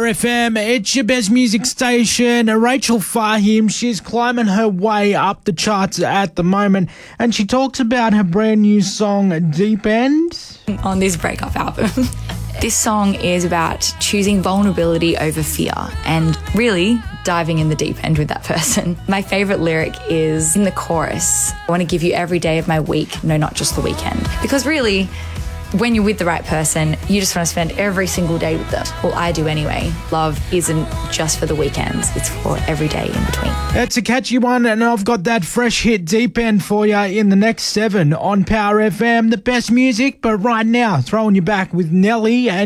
FM, it's your best music station. Rachel Fahim, she's climbing her way up the charts at the moment, and she talks about her brand new song, Deep End. On this breakup album. This song is about choosing vulnerability over fear and really diving in the deep end with that person. My favourite lyric is in the chorus. I want to give you every day of my week, no, not just the weekend. Because really, when you're with the right person, you just want to spend every single day with them. Well, I do anyway. Love isn't just for the weekends, it's for every day in between. It's a catchy one, and I've got that fresh hit Deep End for you in the next 7 on Power FM. The best music, but right now, throwing you back with Nelly and